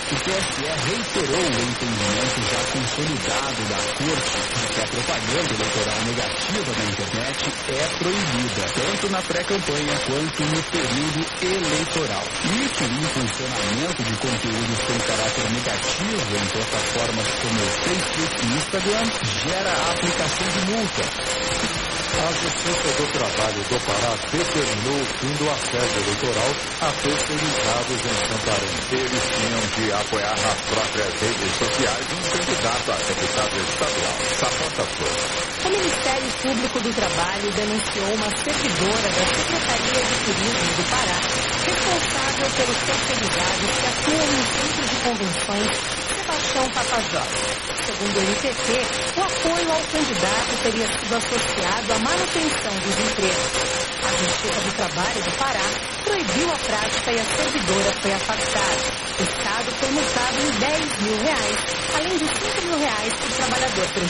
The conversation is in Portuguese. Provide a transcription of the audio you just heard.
O TSE reiterou o entendimento já consolidado da Corte de que a propaganda eleitoral negativa na internet é proibida, tanto na pré-campanha quanto no período eleitoral. E que o impulsionamento de conteúdos com caráter negativo em plataformas como o Facebook e Instagram gera a aplicação de multa. A Justiça do Trabalho do Pará determinou o fim do assédio eleitoral a terceirizados em Santarém. Eles tinham de apoiar nas próprias redes sociais um candidato a deputado estadual, Samanta Flores. O Ministério Público do Trabalho denunciou uma servidora da Secretaria de Turismo do Pará, responsável pelos terceirizados que atuam no Centro de Convenções Sebastião Tapajós. Segundo o MPT, o apoio ao candidato teria sido associado à manutenção dos empregos. A Justiça do Trabalho do Pará proibiu a prática e a servidora foi afastada. O Estado foi multado em R$10 mil, além de R$5 mil por trabalhador prejudicado.